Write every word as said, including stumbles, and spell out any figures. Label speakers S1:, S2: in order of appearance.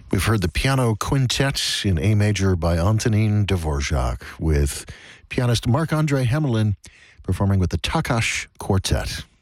S1: We've heard the piano quintet in A major by Antonin Dvorak with pianist Marc-Andre Hemelin performing with the Takash Quartet.